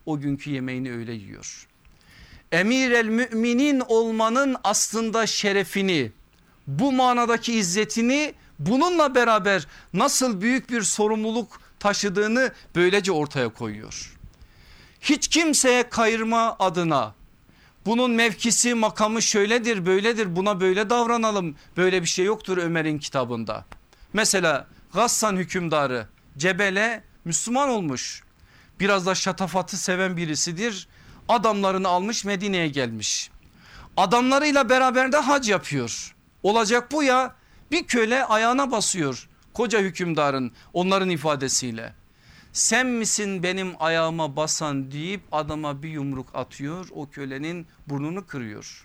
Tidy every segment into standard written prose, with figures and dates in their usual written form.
o günkü yemeğini öyle yiyor. Emir el müminin olmanın aslında şerefini, bu manadaki izzetini, bununla beraber nasıl büyük bir sorumluluk taşıdığını böylece ortaya koyuyor. Hiç kimseye kayırma adına bunun mevkisi makamı şöyledir böyledir, buna böyle davranalım, böyle bir şey yoktur Ömer'in kitabında. Mesela Gassan hükümdarı Cebele Müslüman olmuş, biraz da şatafatı seven birisidir. Adamlarını almış Medine'ye gelmiş, adamlarıyla beraber de hac yapıyor. Olacak bu ya, bir köle ayağına basıyor koca hükümdarın, onların ifadesiyle. Sen misin benim ayağıma basan deyip adama bir yumruk atıyor, o kölenin burnunu kırıyor.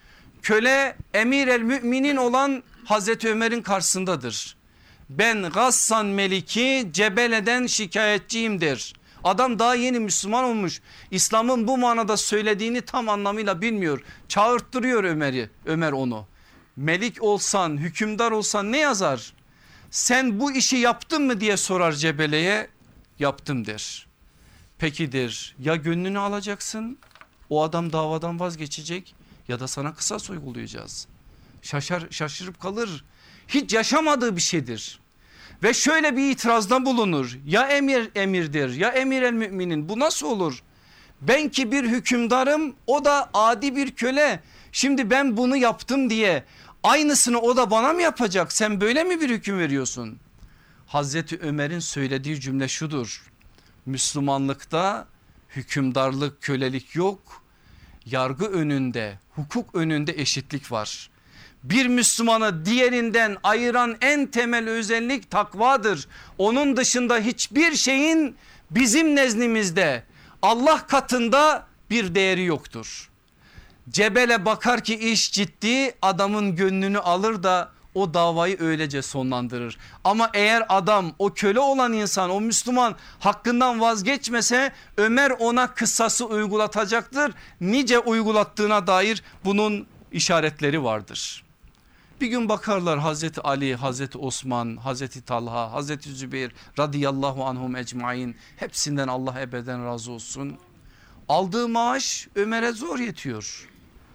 Köle emir el müminin olan Hazreti Ömer'in karşısındadır. Ben Gassan Meliki Cebele'den şikayetçiyimdir. Adam daha yeni Müslüman olmuş, İslam'ın bu manada söylediğini tam anlamıyla bilmiyor. Çağırttırıyor Ömer onu. Melik olsan, hükümdar olsan ne yazar? Sen bu işi yaptın mı diye sorar Cebele'ye. Yaptım der. Peki der, ya gönlünü alacaksın, o adam davadan vazgeçecek, ya da sana kısas uygulayacağız. Şaşırıp kalır, hiç yaşamadığı bir şeydir. Ve şöyle bir itirazda bulunur, ya emirdir ya emir el müminin, bu nasıl olur? Ben ki bir hükümdarım, o da adi bir köle, şimdi ben bunu yaptım diye aynısını o da bana mı yapacak? Sen böyle mi bir hüküm veriyorsun? Hazreti Ömer'in söylediği cümle şudur: Müslümanlıkta hükümdarlık, kölelik yok. Yargı önünde, hukuk önünde eşitlik var. Bir Müslümanı diğerinden ayıran en temel özellik takvadır. Onun dışında hiçbir şeyin bizim nezdimizde, Allah katında bir değeri yoktur. Cebele bakar ki iş ciddi, adamın gönlünü alır da o davayı öylece sonlandırır. Ama eğer adam, o köle olan insan, o Müslüman hakkından vazgeçmese Ömer ona kıssası uygulatacaktır. Nice uygulattığına dair bunun işaretleri vardır. Bir gün bakarlar Hazreti Ali, Hazreti Osman, Hazreti Talha, Hazreti Zübeyir radıyallahu anhum ecmain, hepsinden Allah ebeden razı olsun. Aldığı maaş Ömer'e zor yetiyor.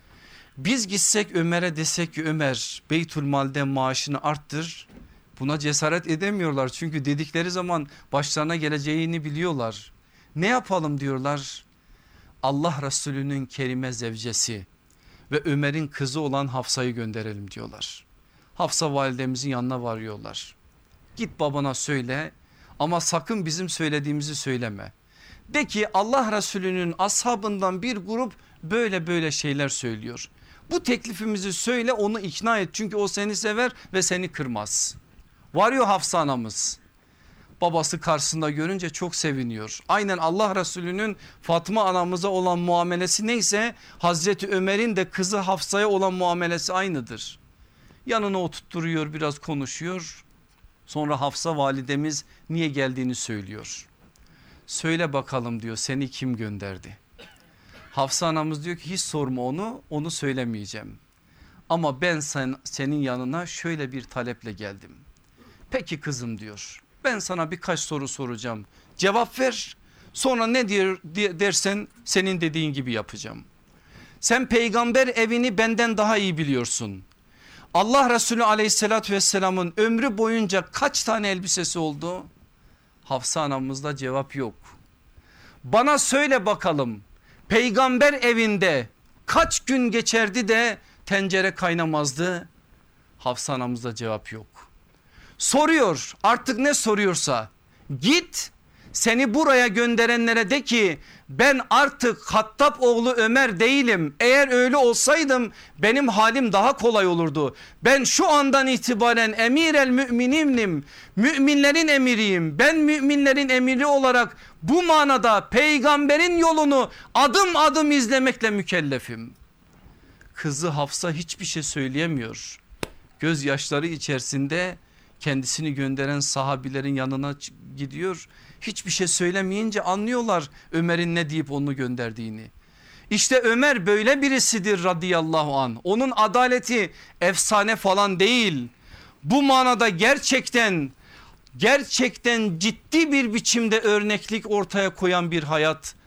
Biz gitsek Ömer'e desek ki Ömer Beytülmal'den maaşını arttır, buna cesaret edemiyorlar. Çünkü dedikleri zaman başlarına geleceğini biliyorlar. Ne yapalım diyorlar, Allah Resulü'nün kerime zevcesi ve Ömer'in kızı olan Hafsa'yı gönderelim diyorlar. Hafsa validemizin yanına varıyorlar. Git babana söyle ama sakın bizim söylediğimizi söyleme. De ki Allah Resulü'nün ashabından bir grup böyle böyle şeyler söylüyor. Bu teklifimizi söyle, onu ikna et, çünkü o seni sever ve seni kırmaz. Varıyor Hafsa anamız, babası karşısında görünce çok seviniyor. Aynen Allah Resulü'nün Fatma anamıza olan muamelesi neyse Hazreti Ömer'in de kızı Hafsa'ya olan muamelesi aynıdır. Yanına oturtturuyor, biraz konuşuyor. Sonra Hafsa validemiz niye geldiğini söylüyor. Söyle bakalım diyor, seni kim gönderdi? Hafsa anamız diyor ki hiç sorma onu söylemeyeceğim. Ama ben senin yanına şöyle bir taleple geldim. Peki kızım diyor, ben sana birkaç soru soracağım, cevap ver, sonra ne dersen senin dediğin gibi yapacağım. Sen peygamber evini benden daha iyi biliyorsun. Allah Resulü aleyhissalatü vesselamın ömrü boyunca kaç tane elbisesi oldu? Hafsa anamızda cevap yok. Bana söyle bakalım, peygamber evinde kaç gün geçerdi de tencere kaynamazdı? Hafsa anamızda cevap yok. Soruyor, artık ne soruyorsa, git seni buraya gönderenlere de ki ben artık Hattab oğlu Ömer değilim. Eğer öyle olsaydım benim halim daha kolay olurdu. Ben şu andan itibaren emir el müminim, müminlerin emiriyim. Ben müminlerin emiri olarak bu manada peygamberin yolunu adım adım izlemekle mükellefim. Kızı Hafsa hiçbir şey söyleyemiyor. Gözyaşları içerisinde kendisini gönderen sahabilerin yanına gidiyor. Hiçbir şey söylemeyince anlıyorlar Ömer'in ne deyip onu gönderdiğini. İşte Ömer böyle birisidir radıyallahu anh. Onun adaleti efsane falan değil. Bu manada gerçekten ciddi bir biçimde örneklik ortaya koyan bir hayat